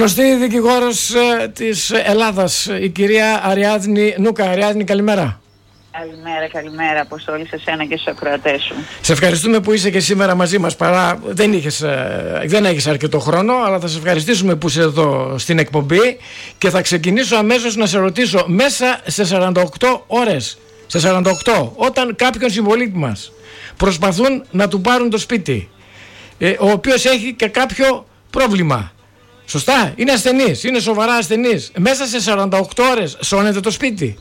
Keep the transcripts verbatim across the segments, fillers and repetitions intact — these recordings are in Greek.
Γνωστή δικηγόρος ε, της Ελλάδας, η κυρία Αριάδνη Νούκα. Αριάδνη, καλημέρα. Καλημέρα, καλημέρα, Αποστόλη, σε σένα και στους ακροατές σου. Σε ευχαριστούμε που είσαι και σήμερα μαζί μας, παρά δεν, είχες, δεν έχεις αρκετό χρόνο, αλλά θα σε ευχαριστήσουμε που είσαι εδώ στην εκπομπή και θα ξεκινήσω αμέσως να σε ρωτήσω, μέσα σε σαράντα οκτώ ώρες, σε σαράντα οκτώ, όταν κάποιον συμπολίτη μας προσπαθούν να του πάρουν το σπίτι, ε, ο οποίος έχει και κάποιο πρόβλημα, σωστά, είναι ασθενής, είναι σοβαρά ασθενής, μέσα σε σαράντα οκτώ ώρες σώνεται το σπίτι?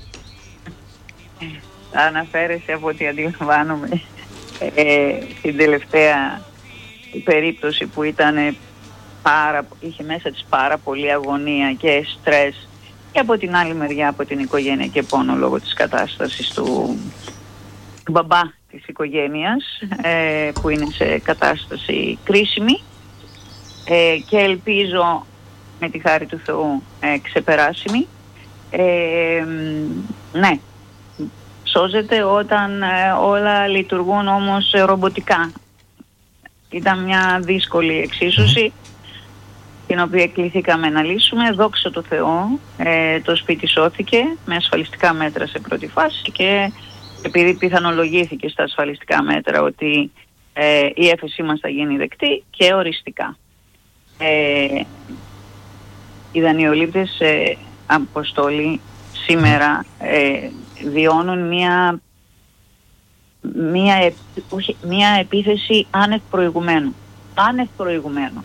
Αναφέρεσαι από ό,τι αντιλαμβάνομαι ε, την τελευταία περίπτωση που ήταν πάρα, είχε μέσα της πάρα πολύ αγωνία και στρες, και από την άλλη μεριά από την οικογένεια και πόνο λόγω της κατάστασης του, του μπαμπά της οικογένειας, ε, που είναι σε κατάσταση κρίσιμη, ε, και ελπίζω με τη χάρη του Θεού ε, ξεπεράσιμη. Ε, ναι, σώζεται όταν ε, όλα λειτουργούν όμως ε, ρομποτικά. Ήταν μια δύσκολη εξίσωση την οποία κληθήκαμε να λύσουμε. Δόξα τω Θεώ, ε, το σπίτι σώθηκε με ασφαλιστικά μέτρα σε πρώτη φάση, και επειδή πιθανολογήθηκε στα ασφαλιστικά μέτρα ότι ε, η έφεσή μας θα γίνει δεκτή και οριστικά. Ε, οι δανειολήπτες ε, Αποστόλη σήμερα ε, βιώνουν μία, μία, όχι, μία επίθεση άνευ προηγουμένου. Άνευ προηγουμένου.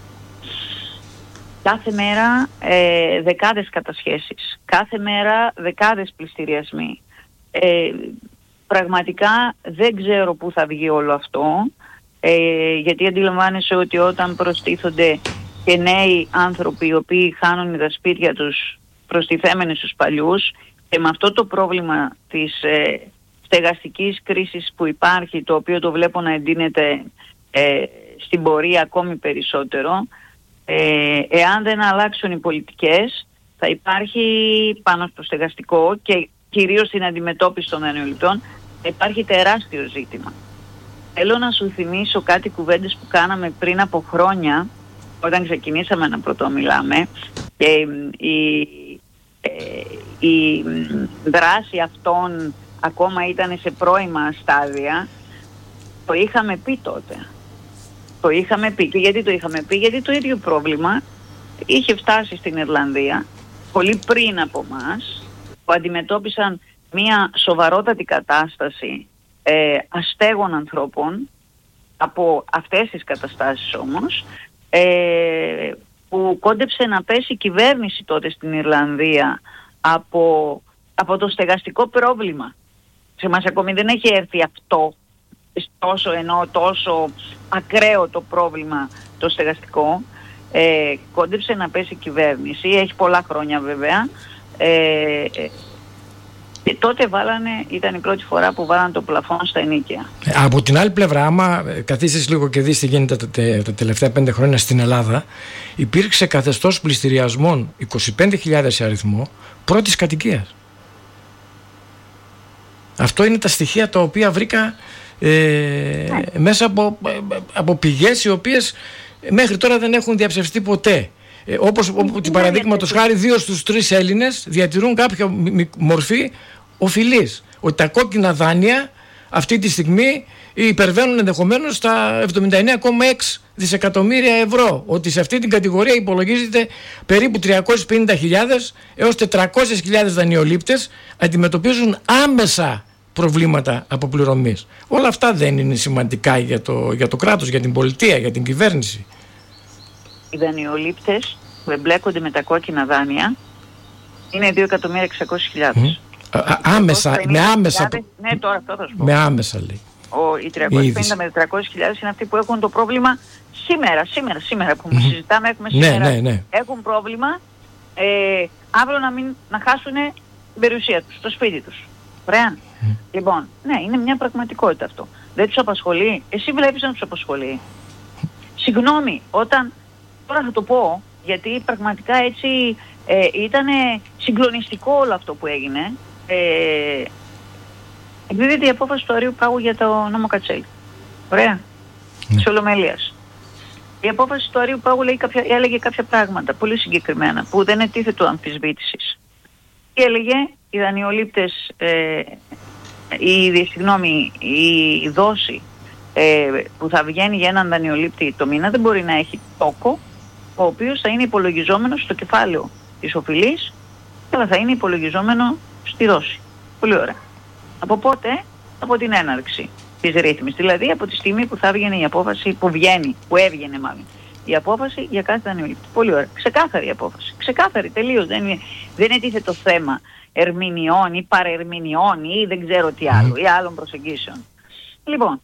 Κάθε μέρα ε, δεκάδες κατασχέσεις. Κάθε μέρα δεκάδες πληστηριασμοί. Ε, πραγματικά δεν ξέρω πού θα βγει όλο αυτό. Ε, γιατί αντιλαμβάνεσαι ότι όταν προστίθονται και νέοι άνθρωποι οι οποίοι χάνουν τα σπίτια τους προστιθέμενοι στους παλιούς, και με αυτό το πρόβλημα της ε, στεγαστικής κρίσης που υπάρχει, το οποίο το βλέπω να εντείνεται ε, στην πορεία ακόμη περισσότερο, ε, εάν δεν αλλάξουν οι πολιτικές, θα υπάρχει πάνω στο στεγαστικό και κυρίως στην αντιμετώπιση των δανειοληπτών, θα υπάρχει τεράστιο ζήτημα. Θέλω να σου θυμίσω κάτι κουβέντες που κάναμε πριν από χρόνια, όταν ξεκινήσαμε να πρωτομιλάμε, και η Ε, η δράση αυτών ακόμα ήταν σε πρώιμα στάδια. Το είχαμε πει τότε. Το είχαμε πει. Και γιατί το είχαμε πει? Γιατί το ίδιο πρόβλημα είχε φτάσει στην Ιρλανδία πολύ πριν από μας, που αντιμετώπισαν μια σοβαρότατη κατάσταση ε, αστέγων ανθρώπων από αυτές τις καταστάσεις όμως, ε, που κόντεψε να πέσει η κυβέρνηση τότε στην Ιρλανδία από, από το στεγαστικό πρόβλημα. Σε μας ακόμη δεν έχει έρθει αυτό, τόσο ενώ τόσο ακραίο το πρόβλημα το στεγαστικό. Ε, κόντεψε να πέσει η κυβέρνηση, έχει πολλά χρόνια βέβαια. Ε, Και τότε βάλανε, ήταν η πρώτη φορά που βάλανε το πλαφόν στα ενοίκια. Από την άλλη πλευρά, άμα καθίσεις λίγο και δεις τι γίνεται τα, τε, τα τελευταία πέντε χρόνια στην Ελλάδα, υπήρξε καθεστώς πληστηριασμών είκοσι πέντε χιλιάδες σε αριθμό πρώτης κατοικίας. Αυτό είναι τα στοιχεία τα οποία βρήκα ε, ναι. μέσα από, από πηγές οι οποίες μέχρι τώρα δεν έχουν διαψευστεί ποτέ. Ε, όπως όπου, την παραδείγματος χάρη, δύο στους τρεις Έλληνες διατηρούν κάποια μορφή οφειλής. Ότι τα κόκκινα δάνεια αυτή τη στιγμή υπερβαίνουν ενδεχομένως τα εβδομήντα εννέα κόμμα έξι δισεκατομμύρια ευρώ. Ότι σε αυτή την κατηγορία υπολογίζεται περίπου τριακόσιες πενήντα χιλιάδες έως τετρακόσιες χιλιάδες δανειολήπτες αντιμετωπίζουν άμεσα προβλήματα αποπληρωμής. Όλα αυτά δεν είναι σημαντικά για το, για το κράτος, για την πολιτεία, για την κυβέρνηση? Οι δανειολήπτες που εμπλέκονται με τα κόκκινα δάνεια είναι δύο εκατομμύρια εξακόσιες χιλιάδες. Mm. Άμεσα, με άμεσα. Ναι, τώρα αυτό θα σου πω. Με άμεσα λέει. Ο, οι τριακόσιες πενήντα με τετρακόσιες χιλιάδες είναι αυτοί που έχουν το πρόβλημα σήμερα, σήμερα, σήμερα που mm. συζητάμε, έχουμε σήμερα. Ναι, ναι, ναι. Έχουν πρόβλημα ε, αύριο να, μην, να χάσουν την περιουσία τους, το σπίτι τους. Ωραία. Mm. Λοιπόν, ναι, είναι μια πραγματικότητα αυτό. Δεν τους απασχολεί. Εσύ βλέπεις να τους απασχολεί? Συγγνώμη, όταν... Τώρα θα το πω, γιατί πραγματικά έτσι ε, ήταν συγκλονιστικό όλο αυτό που έγινε. Ε, εκδίδεται η απόφαση του Αρείου Πάγου για το νόμο Κατσέλη. Ωραία. Ναι. Της Ολομέλειας. Η απόφαση του Αρείου Πάγου λέει κάποια, έλεγε κάποια πράγματα πολύ συγκεκριμένα που δεν ετίθετο αμφισβήτησης. Και έλεγε οι δανειολήπτες, ε, η, συγγνώμη, η δόση ε, που θα βγαίνει για έναν δανειολήπτη το μήνα δεν μπορεί να έχει τόκο ο οποίος θα είναι υπολογιζόμενος στο κεφάλαιο της οφειλής, αλλά θα είναι υπολογιζόμενο στη δόση. Πολύ ωραία. Από πότε? Από την έναρξη της ρύθμισης. Δηλαδή από τη στιγμή που θα βγαίνει η απόφαση, που βγαίνει, που έβγαινε μάλλον, η απόφαση για κάθε δανειολήπτη. Πολύ ωραία. Ξεκάθαρη η απόφαση. Ξεκάθαρη, τελείως. Δεν είναι, δεν είναι τίθετο θέμα ερμηνεών ή παρερμηνεών ή δεν ξέρω τι άλλο, ή άλλων προσεγγίσεων. Λοιπόν,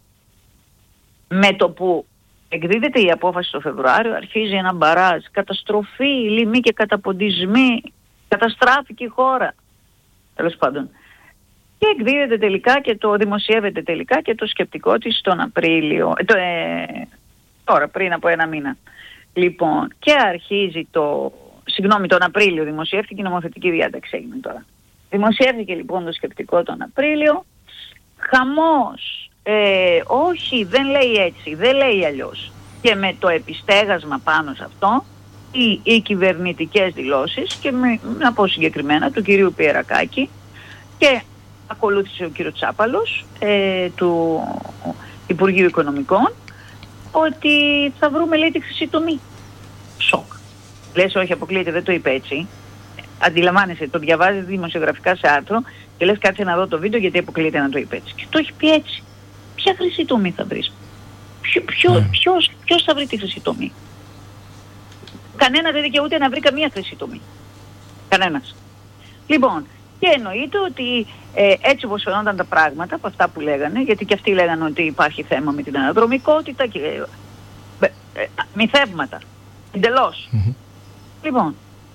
με το που εκδίδεται η απόφαση το Φεβρουάριο, αρχίζει ένα μπαράζ, καταστροφή, λοιμοί και καταποντισμοί, καταστράφηκε η χώρα. Τέλος πάντων. Και εκδίδεται τελικά και το δημοσιεύεται τελικά και το σκεπτικό της τον Απρίλιο, το, ε, τώρα πριν από ένα μήνα. Λοιπόν, και αρχίζει το, συγγνώμη, τον Απρίλιο δημοσιεύτηκε η νομοθετική διάταξη, έγινε τώρα. Δημοσιεύτηκε λοιπόν το σκεπτικό τον Απρίλιο, χαμός, ε, όχι δεν λέει έτσι, δεν λέει αλλιώς. Και με το επιστέγασμα πάνω σε αυτό, οι, οι κυβερνητικές δηλώσεις και με, να πω συγκεκριμένα του κυρίου Πιερακάκη και ακολούθησε ο κύριος Τσάπαλος ε, του Υπουργείου Οικονομικών ότι θα βρούμε, λέει, τη χρυσή τομή. Σοκ. Λες όχι, αποκλείεται, δεν το είπε έτσι. Αντιλαμβάνεσαι, το διαβάζεις δημοσιογραφικά σε άρθρο και λες κάτσε να δω το βίντεο γιατί αποκλείεται να το είπε έτσι. Και το έχει πει έτσι. Ποια χρυσή τομή θα βρεις? Ποιο, ποιο, mm. ποιος, ποιος θα βρει τη χρυσή τομή? Κανένα δεν δικαιούται να βρει καμία χρυσή τομή. Κανένας. Λοιπόν, και εννοείται ότι ε, έτσι όπως φαινόταν τα πράγματα από αυτά που λέγανε, γιατί και αυτοί λέγανε ότι υπάρχει θέμα με την αναδρομικότητα και ε, ε, μυθεύματα. Εντελώς. Mm-hmm. Λοιπόν,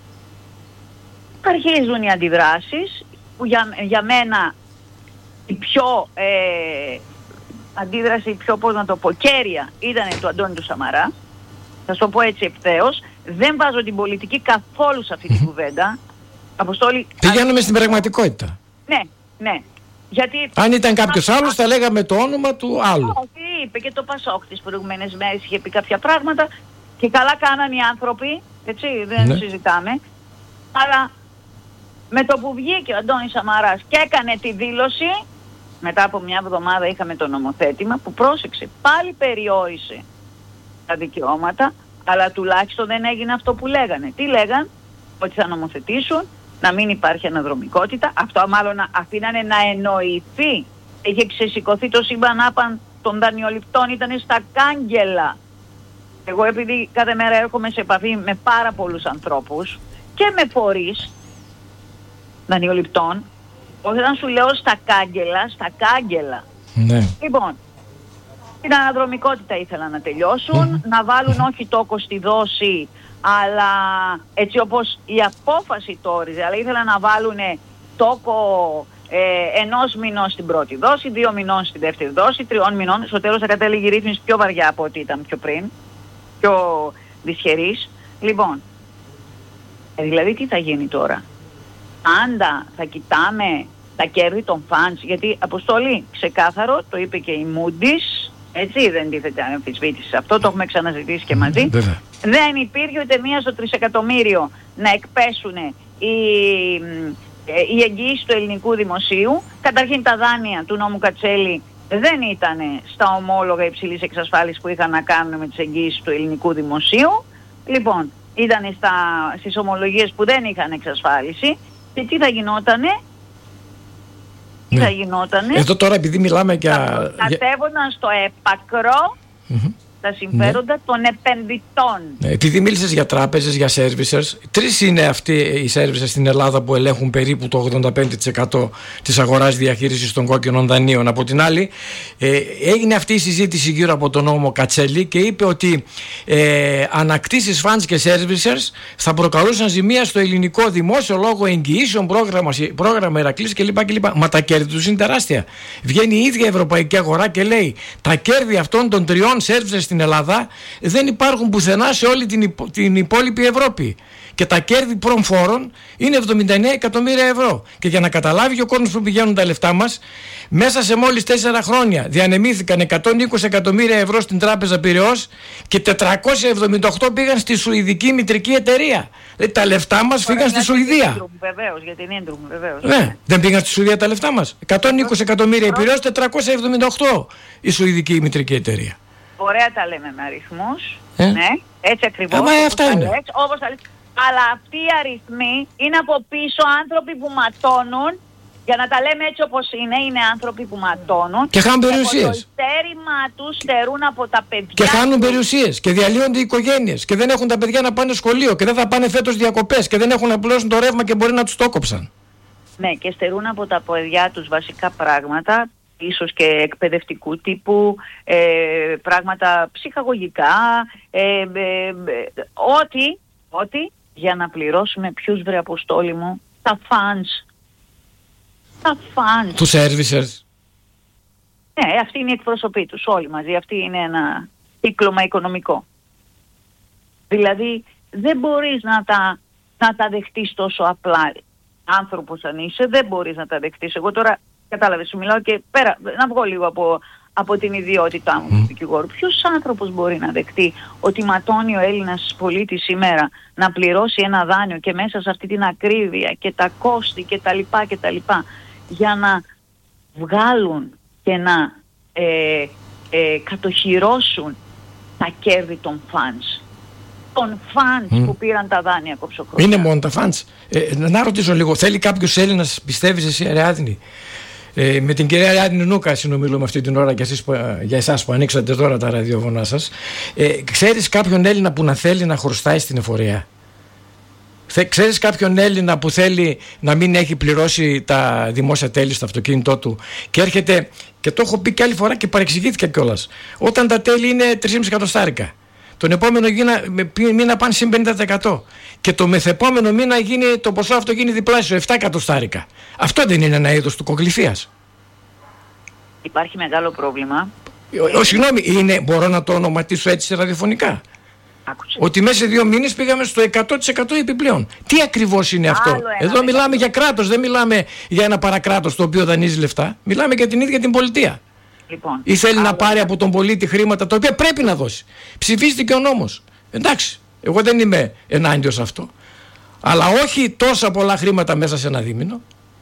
αρχίζουν οι αντιδράσεις που για, για μένα η πιο ε, αντίδραση, η πιο, πώς να το πω, κέρια ήταν του Αντώνη του Σαμαρά. Θα σου το πω έτσι ευθέως. Δεν βάζω την πολιτική καθόλου σε αυτή την κουβέντα. Αποστόλη, πηγαίνουμε στην πραγματικότητα. Ναι, ναι. Γιατί αν ήταν κάποιος άλλος θα λέγαμε το όνομα του άλλου. Όχι, είπε και το Πασόκ τις προηγούμενες μέρες, είχε πει κάποια πράγματα και καλά κάναν οι άνθρωποι, έτσι, δεν ναι. συζητάμε. Αλλά με το που βγήκε ο Αντώνης Σαμαράς και έκανε τη δήλωση, μετά από μια εβδομάδα είχαμε το νομοθέτημα που, πρόσεξε, πάλι περιόρισε τα δικαιώματα, αλλά τουλάχιστον δεν έγινε αυτό που λέγανε. Τι λέγαν? Ότι θα νομοθετήσουν να μην υπάρχει αναδρομικότητα. Αυτό μάλλον αφήνανε να εννοηθεί. Είχε ξεσηκωθεί το σύμπαν άπαν των δανειοληπτών, ήταν στα κάγκελα. Εγώ επειδή κάθε μέρα έρχομαι σε επαφή με πάρα πολλούς ανθρώπους και με φορείς δανειοληπτών, όταν σου λέω στα κάγκελα, στα κάγκελα. Ναι. Λοιπόν, την αναδρομικότητα ήθελαν να τελειώσουν, mm-hmm. να βάλουν mm-hmm. όχι τόκο στη δόση, αλλά έτσι όπως η απόφαση το όριζε, αλλά ήθελαν να βάλουν τόκο ε, ενός μηνός στην πρώτη δόση, δύο μηνών στην δεύτερη δόση, τριών μηνών. Στο τέλος θα κατέληγε η ρύθμιση πιο βαριά από ό,τι ήταν πιο πριν, πιο δυσχερής. Λοιπόν, ε, δηλαδή τι θα γίνει τώρα? Πάντα θα κοιτάμε τα κέρδη των φαντς, γιατί, Αποστολή, ξεκάθαρο, το είπε και η Moody's, έτσι, δεν τίθεται αμφισβήτηση σε αυτό, το έχουμε ξαναζητήσει και μαζί. Βέβαια. Δεν υπήρχε ούτε μία στο τρισεκατομμύριο να εκπέσουν οι, οι εγγυήσεις του ελληνικού δημοσίου. Καταρχήν τα δάνεια του νόμου Κατσέλη δεν ήταν στα ομόλογα υψηλής εξασφάλισης που είχαν να κάνουν με τις εγγυήσεις του ελληνικού δημοσίου. Λοιπόν, ήταν στα, στις ομολογίες που δεν είχαν εξασφάλιση. Και τι θα γινότανε? Τι ναι. θα γινότανε? Εδώ τώρα επειδή μιλάμε για... Κατέβονταν στο έπακρο mm-hmm. τα συμφέροντα ναι. των επενδυτών. Ναι, επειδή μίλησες για τράπεζες, για servicers, τρεις είναι αυτοί οι servicers στην Ελλάδα που ελέγχουν περίπου το ογδόντα πέντε τοις εκατό της αγοράς διαχείρισης των κόκκινων δανείων. Από την άλλη, ε, έγινε αυτή η συζήτηση γύρω από τον νόμο Κατσέλη και είπε ότι ε, ανακτήσεις funds και servicers θα προκαλούσαν ζημία στο ελληνικό δημόσιο λόγω εγγυήσεων, πρόγραμμα, πρόγραμμα Ηρακλής κλπ, κλπ. Μα τα κέρδη τους είναι τεράστια. Βγαίνει η ίδια η ευρωπαϊκή αγορά και λέει τα κέρδη αυτών των τριών servicers στην στην Ελλάδα δεν υπάρχουν πουθενά σε όλη την, υπο, την υπόλοιπη Ευρώπη. Και τα κέρδη προμφόρων είναι εβδομήντα εννέα εκατομμύρια ευρώ. Και για να καταλάβει και ο κόσμος που πηγαίνουν τα λεφτά μας, μέσα σε μόλις τέσσερα χρόνια διανεμήθηκαν εκατόν είκοσι εκατομμύρια ευρώ στην τράπεζα Πειραιώς και τετρακόσια εβδομήντα οκτώ πήγαν στη Σουηδική μητρική εταιρεία. Δηλαδή τα λεφτά μας φύγαν στη Σουηδία. Βεβαίως, για την Ίντρουμ, βεβαίως. Ναι, δεν πήγαν στη Σουηδία τα λεφτά μας. εκατόν είκοσι εκατομμύρια η Πειραιώς, τετρακόσια εβδομήντα οκτώ η Σουηδική μητρική εταιρεία. Ωραία τα λέμε με αριθμούς. Ε? Ναι, έτσι ακριβώς. Άμα αυτά είναι. Λες, όπως τα λες. Αλλά αυτοί οι αριθμοί είναι από πίσω άνθρωποι που ματώνουν. Για να τα λέμε έτσι όπως είναι, είναι άνθρωποι που ματώνουν. Και χάνουν περιουσίες. Και το στέρημα τους στερούν από τα παιδιά. Και χάνουν περιουσίες. Και διαλύονται οι οικογένειες. Και δεν έχουν τα παιδιά να πάνε σχολείο. Και δεν θα πάνε φέτος διακοπές. Και δεν έχουν να πληρώσουν το ρεύμα και μπορεί να τους το κόψαν. Ναι, και στερούν από τα παιδιά τους βασικά πράγματα. Ίσως και εκπαιδευτικού τύπου, ε, πράγματα ψυχαγωγικά. Ε, ε, ε, ό,τι, ό,τι για να πληρώσουμε ποιους, βρε Αποστόλη μου, τα fans. Τα fans. Τους servicers. Ναι, αυτή είναι η εκπροσωπή τους όλοι μαζί. Αυτή είναι ένα κύκλωμα οικονομικό. Δηλαδή δεν μπορείς να τα, να τα δεχτείς τόσο απλά. Άνθρωπος αν είσαι, δεν μπορείς να τα δεχτείς. Εγώ τώρα, κατάλαβες, σου μιλάω και πέρα, να βγω λίγο από, από την ιδιότητά μου του δικηγόρου. Ποιος άνθρωπος μπορεί να δεχτεί ότι ματώνει ο Έλληνας πολίτης σήμερα να πληρώσει ένα δάνειο και μέσα σε αυτή την ακρίβεια και τα κόστη και τα λοιπά και τα λοιπά για να βγάλουν και να ε, ε, κατοχυρώσουν τα κέρδη των φανς. Των φανς mm. που πήραν τα δάνεια κοψοκρότια. Είναι μόνο τα φανς. Ε, να ρωτήσω λίγο, θέλει κάποιος Έλληνας, πιστεύεις εσύ Αριάδνη, ε, με την κυρία Αριάδνη Νούκα συνομιλούμε αυτή την ώρα και εσείς, για εσάς που ανοίξατε τώρα τα ραδιοφωνά σας, ε, ξέρεις κάποιον Έλληνα που να θέλει να χρωστάει στην εφορία? Ξέρεις κάποιον Έλληνα που θέλει να μην έχει πληρώσει τα δημόσια τέλη στο αυτοκίνητό του και έρχεται, και το έχω πει και άλλη φορά και παρεξηγήθηκα κιόλας, όταν τα τέλη είναι τρία κόμμα πέντε εκατοστάρικα, τον επόμενο μήνα πάνε συν πενήντα τοις εκατό και το μεθεπόμενο μήνα γίνει, το ποσό αυτό γίνει διπλάσιο, επτά εκατοστάρικα. Αυτό δεν είναι ένα είδος του κογκλυφίας? Υπάρχει μεγάλο πρόβλημα. Ο, ο, συγγνώμη, είναι, μπορώ να το ονοματίσω έτσι ραδιοφωνικά? Άκουσε. Ότι μέσα σε δύο μήνες πήγαμε στο εκατό τοις εκατό επιπλέον. Τι ακριβώς είναι αυτό? Άλλο Εδώ μιλάμε για κράτος, δεν μιλάμε για ένα παρακράτος το οποίο δανείζει λεφτά. Μιλάμε για την ίδια την πολιτεία. Λοιπόν, ή θέλει άλλο να πάρει από τον πολίτη χρήματα τα οποία πρέπει να δώσει. Ψηφίστηκε ο νόμος. Εντάξει, εγώ δεν είμαι ενάντια σε αυτό. Αλλά όχι τόσα πολλά χρήματα μέσα σε ένα δίμηνο.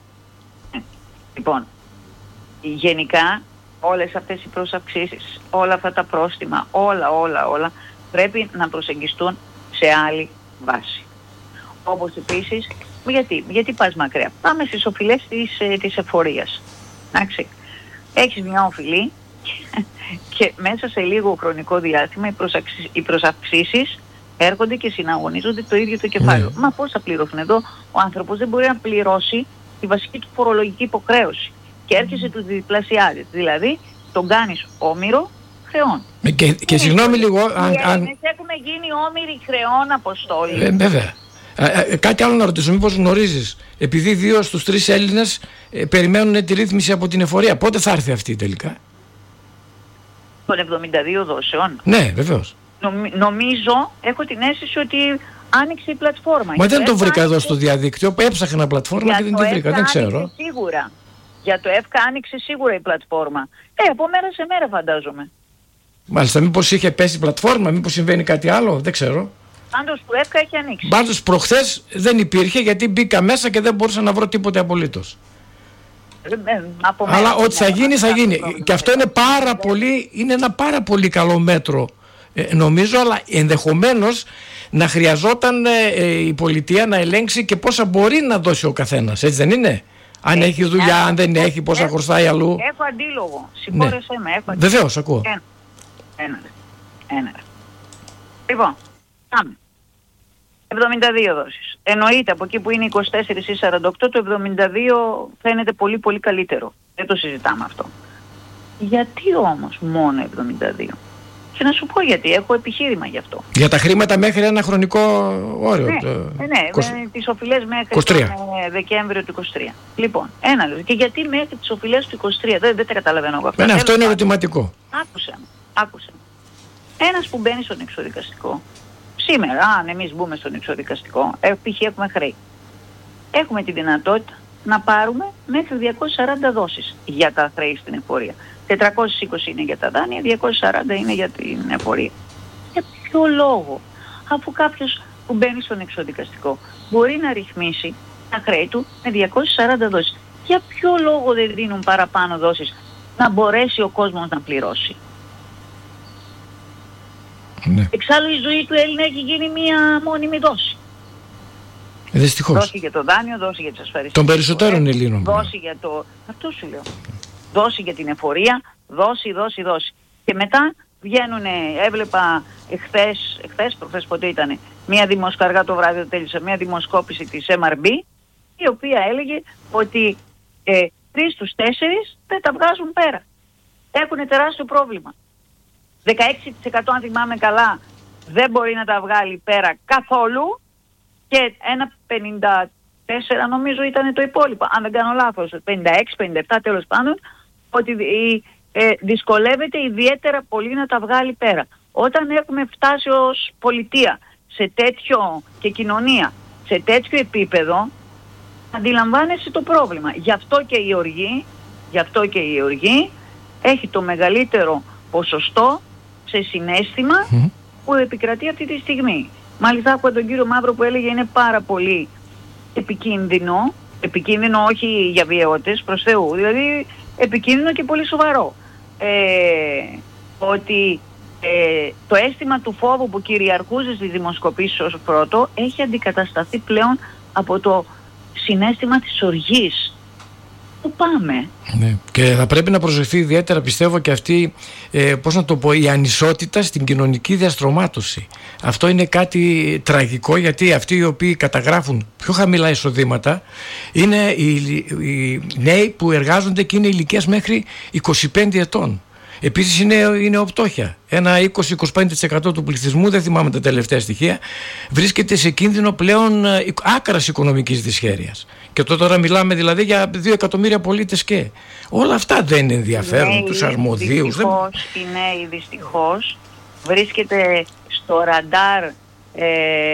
Λοιπόν, γενικά όλες αυτές οι προσαυξήσεις, όλα αυτά τα πρόστιμα, όλα όλα όλα πρέπει να προσεγγιστούν σε άλλη βάση. Όπως επίσης, γιατί, γιατί πας μακριά? Πάμε στις οφειλές της, ε, της εφορίας. Εντάξει. Έχεις μια οφειλή και μέσα σε λίγο χρονικό διάστημα οι, προσαξι... οι προσαυξήσεις έρχονται και συναγωνίζονται το ίδιο το κεφάλαιο. Mm. Μα πώς θα πληρώσουν? Εδώ ο άνθρωπος δεν μπορεί να πληρώσει τη βασική του φορολογική υποχρέωση και έρχεσαι του διπλασιάζει. Δηλαδή τον κάνεις όμηρο χρεών. Και, και συγγνώμη λίγο, αν, οι αν... έχουμε γίνει όμηροι χρεών, Αποστόλη. Ε, βέβαια. Ε, ε, κάτι άλλο να ρωτήσω, μήπως γνωρίζεις, επειδή δύο στους τρεις Έλληνες ε, περιμένουν τη ρύθμιση από την εφορία, πότε θα έρθει αυτή τελικά? Των εβδομήντα δύο δόσεων. Ναι, βεβαίως. Νομ, νομίζω, έχω την αίσθηση ότι άνοιξε η πλατφόρμα. Μα δεν το βρήκα άνοιξε... εδώ στο διαδίκτυο, έψαχνα πλατφόρμα για και δεν τη βρήκα, δεν ξέρω. Σίγουρα. Για το ΕΦΚΑ άνοιξε σίγουρα η πλατφόρμα. Ε, από μέρα σε μέρα φαντάζομαι. Μάλιστα, μήπως είχε πέσει η πλατφόρμα, μήπως συμβαίνει κάτι άλλο, δεν ξέρω. Πάντως του ΕΦΚΑ έχει ανοίξει. Πάντως προχθές δεν υπήρχε γιατί μπήκα μέσα και δεν μπορούσα να βρω τίποτε απολύτως. Ε, ε, Αλλά ό,τι θα γίνει θα γίνει. Και αυτό είναι πάρα πολύ, είναι ένα πάρα πολύ καλό μέτρο ε, νομίζω, αλλά ενδεχομένως να χρειαζόταν ε, ε, η πολιτεία να ελέγξει και πόσα μπορεί να δώσει ο καθένας, έτσι δεν είναι? Αν έχει, έχει δουλειά, αν δεν έχει, πόσα έχω, χρωστάει αλλού. Έχω αντίλογο. Συγχώρεσέ ναι. με. Έχω αντίλογο. Βεβαίως, ακούω. Ένα. Ένα. Ένα. Λοιπόν, πάμε. εβδομήντα δύο δόσεις. Εννοείται από εκεί που είναι είκοσι τέσσερα ή σαράντα οκτώ, το εβδομήντα δύο φαίνεται πολύ πολύ καλύτερο. Δεν το συζητάμε αυτό. Γιατί όμως μόνο εβδομήντα δύο? Και να σου πω γιατί, έχω επιχείρημα γι' αυτό. Για τα χρήματα μέχρι ένα χρονικό όριο. Ναι, το... ναι, είκοσι... με τις οφειλές μέχρι είκοσι τρία. τον Δεκέμβριο του είκοσι τρία. Λοιπόν, ένα λεπτό. Και γιατί μέχρι τις οφειλές του είκοσι τρία? Δεν, δεν τα καταλαβαίνω εγώ αυτά. Ναι, αυτό είναι ερωτηματικό. Άκουσε με, άκουσε με. Ένας που μπαίνει στον εξωδικαστικό, σήμερα, αν εμείς μπούμε στον εξωδικαστικό, ε, π.χ. έχουμε χρέη, έχουμε τη δυνατότητα να πάρουμε μέχρι διακόσιες σαράντα δόσεις για τα χρέη στην εφορία. τετρακόσιες είκοσι είναι για τα δάνεια, διακόσιες σαράντα είναι για την εφορία. Για ποιο λόγο, αφού κάποιος που μπαίνει στον εξωδικαστικό μπορεί να ρυθμίσει τα χρέη του με διακόσιες σαράντα δόσεις, για ποιο λόγο δεν δίνουν παραπάνω δόσεις να μπορέσει ο κόσμος να πληρώσει? Ναι. Εξάλλου η ζωή του Έλληνα έχει γίνει μία μόνιμη δόση. Δυστυχώς. Δόση για το δάνειο, δόση για τις ασφαλιστικές. Των περισσότερων Ελλήνων. Δόση για το... Αυτό σου λέω. Δόση για την εφορία, δόση, δόση, δόση. Και μετά βγαίνουνε, έβλεπα εχθές, εχθές, προχθές πότε ήτανε, μία δημοσκαργά το βράδυ, τέλειωσα, μία δημοσκόπηση της εμ αρ μπι, η οποία έλεγε ότι ε, τρεις στους τέσσερις δεν τα βγάζουν πέρα. Έχουν τεράστιο πρόβλημα. δεκαέξι τοις εκατό αν θυμάμαι καλά δεν μπορεί να τα βγάλει πέρα καθόλου και ένα πενήντα τέσσερα νομίζω ήταν το υπόλοιπο, αν δεν κάνω λάθος, πενήντα έξι πενήντα επτά τέλος πάντων, ότι ε, δυσκολεύεται ιδιαίτερα πολύ να τα βγάλει πέρα. Όταν έχουμε φτάσει ως πολιτεία σε τέτοιο και κοινωνία, σε τέτοιο επίπεδο, αντιλαμβάνεσαι το πρόβλημα. Γι' αυτό και η οργή, γι' αυτό και η οργή έχει το μεγαλύτερο ποσοστό σε συναίσθημα mm. που επικρατεί αυτή τη στιγμή. Μάλιστα άκουγα τον κύριο Μαύρο που έλεγε είναι πάρα πολύ επικίνδυνο, επικίνδυνο όχι για βιαιότητες προς Θεού, δηλαδή επικίνδυνο και πολύ σοβαρό. Ε, ότι ε, το αίσθημα του φόβου που κυριαρχούσε στις δημοσκοπήσεις ως πρώτο έχει αντικατασταθεί πλέον από το συναίσθημα της οργής. Πού πάμε? Ναι. Και θα πρέπει να προσεχθεί ιδιαίτερα, πιστεύω, και αυτή, ε, πώς να το πω, η ανισότητα στην κοινωνική διαστρωμάτωση. Αυτό είναι κάτι τραγικό, γιατί αυτοί οι οποίοι καταγράφουν πιο χαμηλά εισοδήματα είναι οι, οι νέοι που εργάζονται και είναι ηλικίας μέχρι είκοσι πέντε ετών. Επίσης είναι, είναι οπτώχεια. Ένα είκοσι με είκοσι πέντε τοις εκατό του πληθυσμού, δεν θυμάμαι τα τελευταία στοιχεία, βρίσκεται σε κίνδυνο πλέον άκρας οικονομικής δυσχέρειας. Και τώρα μιλάμε δηλαδή για δύο εκατομμύρια πολίτες και όλα αυτά δεν ενδιαφέρουν νέοι, τους αρμοδίους. Δυστυχώς, δεν... Οι νέοι δυστυχώς βρίσκεται στο ραντάρ ε,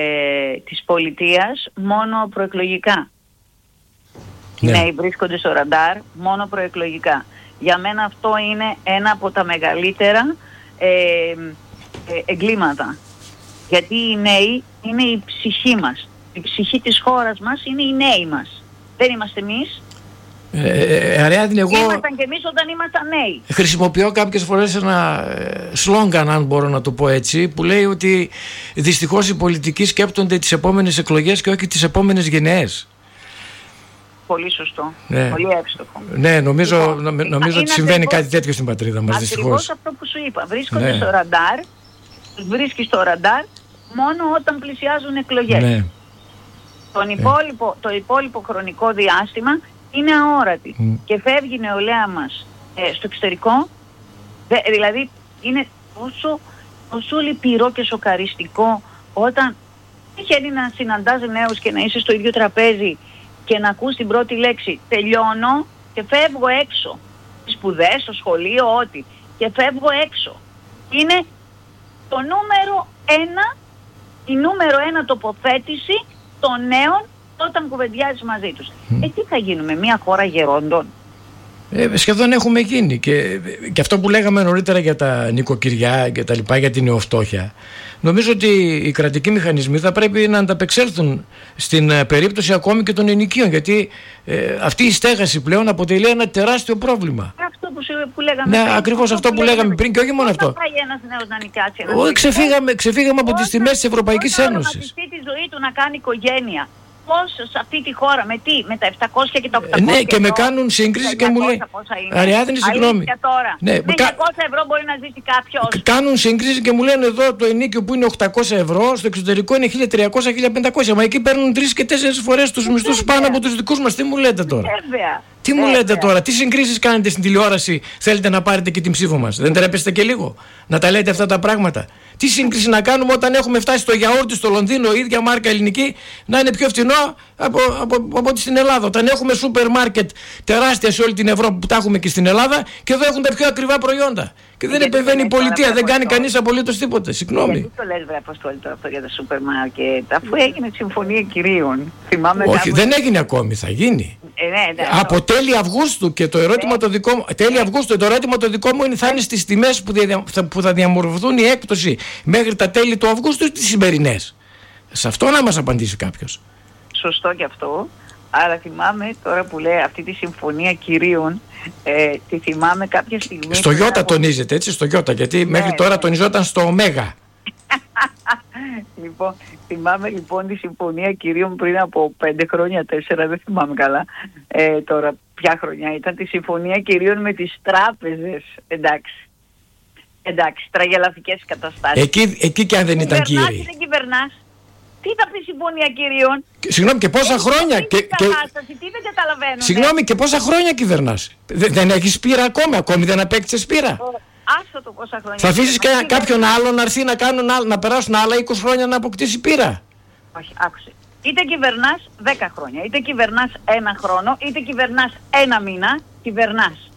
της πολιτείας μόνο προεκλογικά. Ναι. Οι νέοι βρίσκονται στο ραντάρ μόνο προεκλογικά. Για μένα αυτό είναι ένα από τα μεγαλύτερα ε, ε, εγκλήματα. Γιατί οι νέοι είναι η ψυχή μας. Η ψυχή της χώρας μας είναι οι νέοι μας. Δεν είμαστε εμείς. Ε, ε, Αριάδνη, εγώ ήμασταν και εμείς όταν ήμασταν νέοι. Χρησιμοποιώ κάποιες φορές ένα σλόγγαν, αν μπορώ να το πω έτσι, που λέει ότι δυστυχώς οι πολιτικοί σκέπτονται τις επόμενες εκλογές και όχι τις επόμενες γενναίες. Πολύ σωστό. Ναι. Πολύ εύστοχο. Ναι, νομίζω, λοιπόν, νομίζω ότι συμβαίνει ακριβώς κάτι τέτοιο στην πατρίδα μας, δυστυχώς. δυστυχώς. Αυτό που σου είπα. Βρίσκονται ναι. στο ραντάρ, βρίσκει στο ραντάρ μόνο όταν πλησιάζουν εκλογές. Ναι. Τον υπόλοιπο, το υπόλοιπο χρονικό διάστημα είναι αόρατη. Mm. Και φεύγει η νεολαία μας ε, στο εξωτερικό. Δε, δηλαδή είναι τόσο, τόσο λυπηρό και σοκαριστικό όταν τυχαίνει να συναντάς νέους και να είσαι στο ίδιο τραπέζι και να ακούς την πρώτη λέξη τελειώνω και φεύγω έξω. Στις σπουδές, στο σχολείο, ό,τι. Και φεύγω έξω. Είναι το νούμερο ένα, η νούμερο ένα τοποθέτηση των νέων όταν κουβεντιάζεις μαζί τους. Mm. Ε, τι θα γίνουμε, μια χώρα γερόντων? Ε, σχεδόν έχουμε γίνει και, και αυτό που λέγαμε νωρίτερα για τα νοικοκυριά και τα λοιπά, για την νεοφτώχεια. Νομίζω ότι οι κρατικοί μηχανισμοί θα πρέπει να ανταπεξέλθουν στην περίπτωση ακόμη και των ενοικίων, γιατί ε, αυτή η στέγαση πλέον αποτελεί ένα τεράστιο πρόβλημα. Αυτό που, που λέγαμε ναι, πριν. ακριβώς αυτό που, που λέγαμε πριν και όχι μόνο αυτό. Πώς θα πάει ένας νέος να νοικιάσει? Όχι, ξεφύγαμε, ξεφύγαμε από τις τιμές της Ευρωπαϊκής Ένωσης. Πώς θα τη ζωή του να κάνει οικογένεια? Πώς σε αυτή τη χώρα, με τι, με τα επτακόσια και τα οκτακόσια? Ναι, και με κάνουν σύγκριση και μου λέει Αριάδνη, συγγνώμη. Ναι, με διακόσια ευρώ μπορεί να ζήσει κάποιος. Κάνουν σύγκριση και μου λένε εδώ το ενίκιο που είναι οκτακόσια ευρώ, στο εξωτερικό είναι χίλια τριακόσια με χίλια πεντακόσια. Μα εκεί παίρνουν τρεις και τέσσερις φορές τους μισθούς πάνω από τους δικούς μας. Τι μου λέτε τώρα? Βέβαια. Τι μου λέτε τώρα, τι συγκρίσεις κάνετε στην τηλεόραση, θέλετε να πάρετε και την ψήφο μας? Δεν τρέπεστε και λίγο να τα λέτε αυτά τα πράγματα? Τι σύγκριση να κάνουμε όταν έχουμε φτάσει στο γιαούρτι στο Λονδίνο, η ίδια μάρκα ελληνική, να είναι πιο φθηνό από, από, από ό,τι στην Ελλάδα? Όταν έχουμε σούπερ μάρκετ τεράστια σε όλη την Ευρώπη που τα έχουμε και στην Ελλάδα, και εδώ έχουν τα πιο ακριβά προϊόντα. Και δεν επεμβαίνει η πολιτεία, δεν κάνει κανείς απολύτως τίποτε. Συγγνώμη. Γιατί το λες, βρε Αποστόλη, τώρα αυτό για τα σούπερ μάρκετ, αφού έγινε συμφωνία κυρίων? Θυμάμαι. Όχι, κάπου... δεν έγινε ακόμη, θα γίνει. Ε, ναι, ναι, από τέλη Αυγούστου, και το ερώτημα το δικό μου, τέλη Αυγούστου, το ερώτημα το δικό μου είναι, θα είναι στις τιμές που, δια, που θα διαμορφωθούν η έκπτωση μέχρι τα τέλη του Αυγούστου ή τις σημερινές? Σε αυτό να μας απαντήσει κάποιος. Σωστό και αυτό. Άρα θυμάμαι τώρα που λέει αυτή τη συμφωνία κυρίων, ε, τη θυμάμαι κάποια στιγμή. Στο Ιώτα τονίζεται, έτσι, στο Ιώτα, γιατί ναι, μέχρι τώρα ναι. τονιζόταν στο Ωμέγα. Λοιπόν, θυμάμαι λοιπόν τη συμφωνία κυρίων πριν από πέντε χρόνια, τέσσερα, δεν θυμάμαι καλά ε, τώρα ποια χρονιά ήταν, τη συμφωνία κυρίων με τις τράπεζες. Εντάξει, εντάξει, τραγελαφικές καταστάσεις. Εκεί, εκεί και αν δεν ήταν κύριοι. Κυβερνάς ή δεν κυβερνάς? Τι θα πει συμφωνία κυρίων? Συγγνώμη, και πόσα Έχει χρόνια. Και, και... Τι δεν καταλαβαίνω. Συγγνώμη, και πόσα χρόνια κυβερνάς? Δεν, δεν έχεις πείρα ακόμη, ακόμη δεν απέκτησες πείρα. Άστο το πόσα χρόνια. Θα αφήσεις και κάποιον άλλο να έρθει να, κάνουν, να περάσουν άλλα είκοσι χρόνια να αποκτήσει πείρα? Όχι, άκουσε. Είτε κυβερνάς δέκα χρόνια, είτε κυβερνάς ένα χρόνο, είτε κυβερνάς ένα μήνα, κυβερνάς.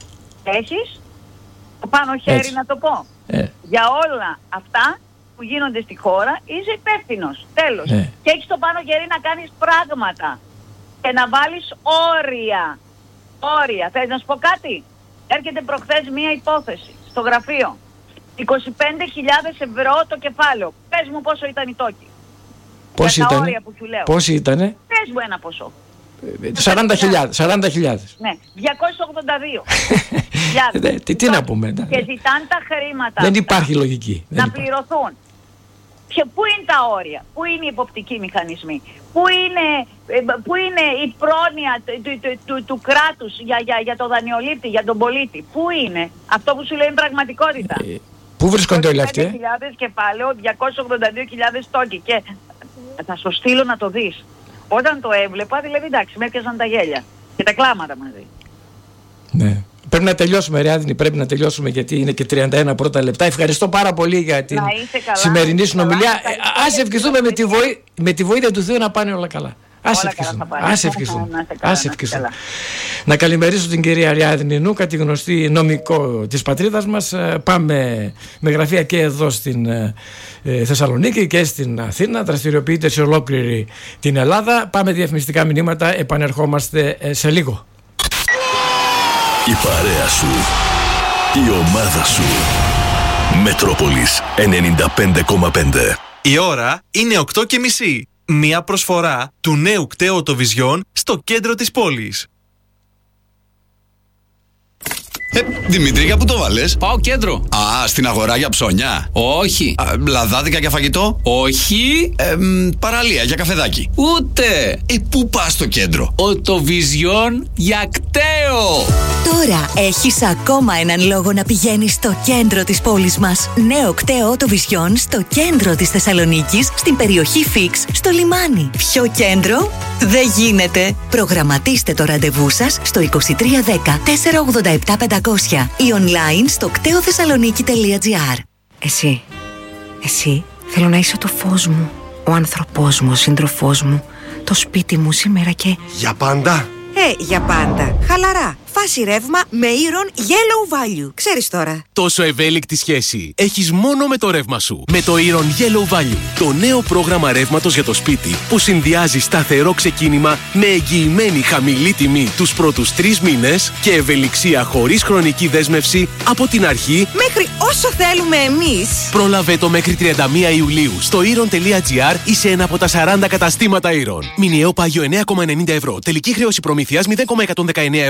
Έχεις το πάνω χέρι, έτσι, να το πω. Ε. Για όλα αυτά που γίνονται στη χώρα είσαι υπεύθυνος. Τέλος. Ε. Και έχεις το πάνω χέρι να κάνεις πράγματα και να βάλεις όρια. Όρια. Θέλεις να σου πω κάτι? Έρχεται προχθές μία υπόθεση στο γραφείο. είκοσι πέντε χιλιάδες ευρώ το κεφάλαιο. Πες μου πόσο ήταν η τόκη. Πόσοι ήτανε? Πόσοι ήτανε? Πες μου ένα ποσό. σαράντα χιλιάδες. Ναι, διακόσιες ογδόντα δύο. τι, τι να πούμε. Και ζητάνε τα χρήματα. Δεν υπάρχει λογική. Να δεν πληρωθούν. Και πού είναι τα όρια, πού είναι οι υποπτικοί μηχανισμοί, πού είναι, πού είναι η πρόνοια του, του, του, του κράτους για, για, για το δανειολήπτη, για τον πολίτη? Πού είναι αυτό που σου λέει πραγματικότητα? Ε, πού βρίσκονται όλοι αυτοί? πέντε χιλιάδες κεφάλαιο, διακόσιες ογδόντα δύο χιλιάδες τόκοι. Και θα στο στείλω να το δεις. Όταν το έβλεπα, δηλαδή εντάξει, με έπιασαν τα γέλια και τα κλάματα μαζί. Ναι. Πρέπει να τελειώσουμε, Ριάδνη, πρέπει να τελειώσουμε, γιατί είναι και τριάντα ένα πρώτα λεπτά. Ευχαριστώ πάρα πολύ για την καλά, σημερινή συνομιλία. Ε, ας ευχηθούμε με τη, βοή, με τη βοήθεια του Θεού να πάνε όλα καλά. Ας ευχηθούμε. Ας ευχηθούμε. Ας ευχηθούμε. Να καλημερίσω την κυρία Ριάδνη Νούκα, τη γνωστή νομικό της πατρίδας μας. Πάμε με γραφεία και εδώ στην ε, Θεσσαλονίκη και στην Αθήνα. Δραστηριοποιείται σε ολόκληρη την Ελλάδα. Πάμε διαφημιστικά μηνύματα. Επανερχόμαστε ε, σε λίγο. Η παρέα σου, η ομάδα σου. Μετρόπολης ενενήντα πέντε κόμμα πέντε. Η ώρα είναι οκτώ και μισή. Μία προσφορά του νέου κταίου Οτοβιζιόν στο κέντρο της πόλης. Ε, Δημήτρη, για πού το βάλες? Πάω κέντρο. Α, στην αγορά για ψώνια. Όχι. Α, λαδάδικα για φαγητό. Όχι. Ε, μ, παραλία για καφεδάκι. Ούτε. Ε, πού πας στο κέντρο? Οτοβιζιόν για κταίο. Τώρα έχεις ακόμα έναν λόγο να πηγαίνεις στο κέντρο της πόλης μας. Νέο κταίο Οτοβιζιόν στο κέντρο της Θεσσαλονίκης, στην περιοχή Φίξ, στο λιμάνι. Ποιο κέντρο? Δεν γίνεται. Προγραμματίστε το ραντεβού σας στο είκοσι τρία δέκα τετρακόσια ογδόντα επτά πεντακόσια ή online στο κταίο θεσσαλονίκη τελεία τζι άρ. Εσύ, εσύ θέλω να είσαι το φως μου, ο άνθρωπός μου, ο σύντροφός μου, το σπίτι μου σήμερα και... Για πάντα. Ε, για πάντα. Χαλαρά. Φάση ρεύμα με Iron Yellow Value. Ξέρεις τώρα. Τόσο ευέλικτη σχέση έχεις μόνο με το ρεύμα σου. Με το Iron Yellow Value. Το νέο πρόγραμμα ρεύματος για το σπίτι που συνδυάζει σταθερό ξεκίνημα με εγγυημένη χαμηλή τιμή τους πρώτους τρεις μήνες και ευελιξία χωρίς χρονική δέσμευση από την αρχή μέχρι όσο θέλουμε εμείς. Πρόλαβε το μέχρι τριάντα μία Ιουλίου στο iron τελεία τζι άρ ή σε ένα από τα σαράντα καταστήματα Iron. Μηνιαίο πάγιο εννέα κόμμα ενενήντα ευρώ. Τελική χρέωση προμήθειας μηδέν κόμμα εκατόν δεκαεννέα ευρώ ανά κιλοβάτ.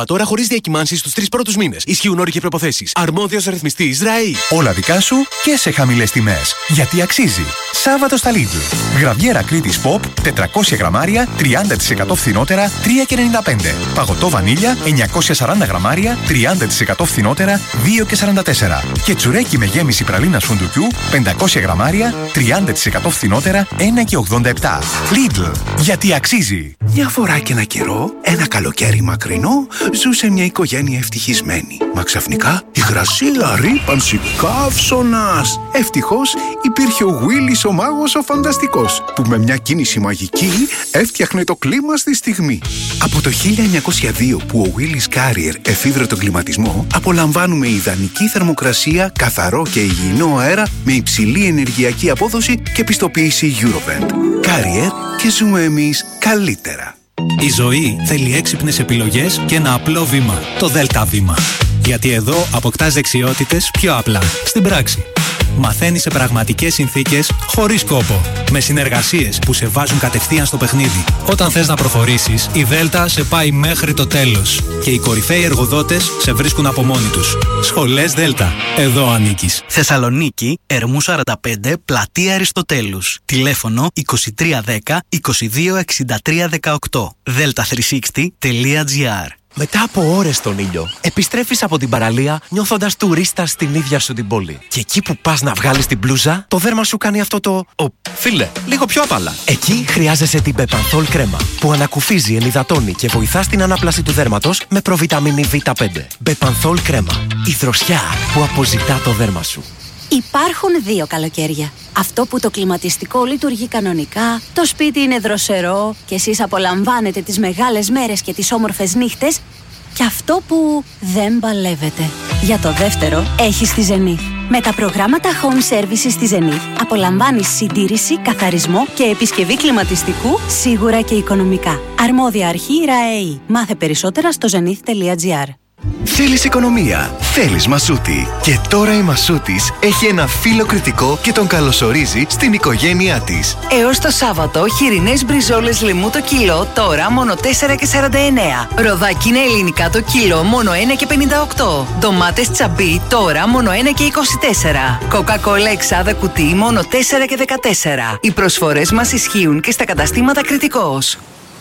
Σάβα τώρα χωρίς διακυμάνσεις στους τρεις πρώτους μήνες. Ισχύουν όροι και προϋποθέσεις. Αρμόδιος ρυθμιστής ΡΑΗ. Όλα δικά σου και σε χαμηλές τιμές. Γιατί αξίζει. Σάββατο στα Lidl. Γραβιέρα Κρήτης Pop τετρακόσια γραμμάρια τριάντα τοις εκατό φθηνότερα τρία και ενενήντα πέντε. Παγωτό βανίλια εννιακόσια σαράντα γραμμάρια τριάντα τοις εκατό φθηνότερα δύο και σαράντα τέσσερα. Και τσουρέκι με γέμιση πραλίνας φουντουκιού πεντακόσια γραμμάρια τριάντα τοις εκατό φθηνότερα ένα και ογδόντα επτά. Lidl. Γιατί αξίζει. Μια φορά και ένα καιρό, ένα καλοκαίρι μακρινό, ζούσε μια οικογένεια ευτυχισμένη. Μα ξαφνικά υγρασία, ρύπανση, καύσωνας. Ευτυχώς υπήρχε ο Γουίλις ο μάγος ο φανταστικός, που με μια κίνηση μαγική έφτιαχνε το κλίμα στη στιγμή. Από το χίλια εννιακόσια δύο που ο Willis Carrier εφήβρε τον κλιματισμό, απολαμβάνουμε ιδανική θερμοκρασία, καθαρό και υγιεινό αέρα με υψηλή ενεργειακή απόδοση και πιστοποίηση Eurovent. Carrier, και ζούμε εμείς καλύτερα. Η ζωή θέλει έξυπνες επιλογές και ένα απλό βήμα. Το Δέλτα Βήμα. Γιατί εδώ αποκτάς δεξιότητες πιο απλά, στην πράξη. Μαθαίνεις σε πραγματικές συνθήκες, χωρίς κόπο. Με συνεργασίες που σε βάζουν κατευθείαν στο παιχνίδι. Όταν θες να προχωρήσεις, η Δέλτα σε πάει μέχρι το τέλος. Και οι κορυφαίοι εργοδότες σε βρίσκουν από μόνοι τους. Σχολές Δέλτα. Εδώ ανήκεις. Θεσσαλονίκη, Ερμού σαράντα πέντε, Πλατεία Αριστοτέλους. Τηλέφωνο είκοσι τρία δέκα είκοσι δύο εξήντα τρία δεκαοκτώ. δέλτα τριακόσια εξήντα τελεία τζι άρ. Μετά από ώρες στον ήλιο, επιστρέφεις από την παραλία νιώθοντας τουρίστας στην ίδια σου την πόλη. Και εκεί που πας να βγάλεις την μπλούζα, το δέρμα σου κάνει αυτό το... Ο, φίλε, λίγο πιο απαλά. Εκεί χρειάζεσαι την Bepanthol κρέμα, που ανακουφίζει, ενυδατώνει και βοηθά στην ανάπλαση του δέρματος με προβιταμίνη βι πέντε. Bepanthol κρέμα. Η δροσιά που αποζητά το δέρμα σου. Υπάρχουν δύο καλοκαίρια. Αυτό που το κλιματιστικό λειτουργεί κανονικά, το σπίτι είναι δροσερό και εσείς απολαμβάνετε τις μεγάλες μέρες και τις όμορφες νύχτες, και αυτό που δεν παλεύετε. Για το δεύτερο έχεις τη Zenith. Με τα προγράμματα Home Services στη Zenith απολαμβάνεις συντήρηση, καθαρισμό και επισκευή κλιματιστικού σίγουρα και οικονομικά. Αρμόδια αρχή ΡΑΕΗ. Μάθε περισσότερα στο zenith τελεία τζι άρ. Θέλεις οικονομία, θέλεις Μασούτη. Και τώρα η Μασούτης έχει ένα φίλο κριτικό και τον καλωσορίζει στην οικογένειά της. Έως το Σάββατο, χοιρινές μπριζόλες λαιμού το κιλό, τώρα μόνο τέσσερα και σαράντα εννέα. Ροδάκινα ελληνικά το κιλό, μόνο ένα και πενήντα οκτώ. Ντομάτες τσαμπί, τώρα μόνο ένα και είκοσι τέσσερα. Κοκακόλα εξάδα κουτί, μόνο τέσσερα και δεκατέσσερα. Οι προσφορές μας ισχύουν και στα καταστήματα Κριτικός.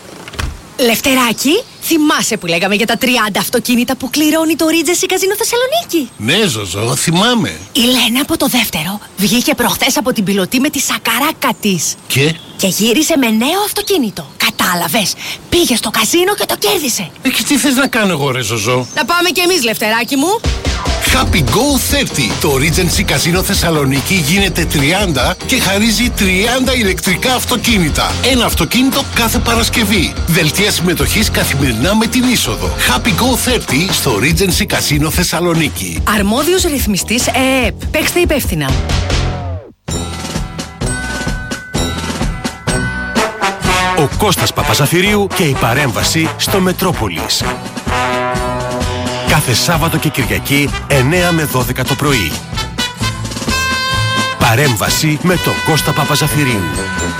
Λευτεράκι, θυμάσαι που λέγαμε για τα τριάντα αυτοκίνητα που κληρώνει το Regency Casino Θεσσαλονίκη? Ναι, Ζωζό, θυμάμαι. Η Λένα από το δεύτερο βγήκε προχθές από την πιλωτή με τη σακαράκα της. Και? Και γύρισε με νέο αυτοκίνητο. Κατάλαβες, πήγε στο καζίνο και το κέρδισε. Ε, και τι θες να κάνω εγώ, ρε Ζωζό? Να πάμε κι εμείς, Λευτεράκι μου. Happy Go τριάντα. Το Regency Casino Θεσσαλονίκη γίνεται τριάντα και χαρίζει τριάντα ηλεκτρικά αυτοκίνητα. Ένα αυτοκίνητο κάθε Παρασκευή. Δελτία συμμετοχής καθημερινά με την είσοδο. Happy Go τριάντα στο Regency Casino Θεσσαλονίκη. Αρμόδιος ρυθμιστής ΕΕΠ. Παίξτε υπεύθυνα. Ο Κώστας Παπαζαφυρίου και η παρέμβαση στο Μετρόπολης. Κάθε Σάββατο και Κυριακή εννέα με δώδεκα το πρωί. Παρέμβαση με τον Κώστα Παπαζαφυρίου.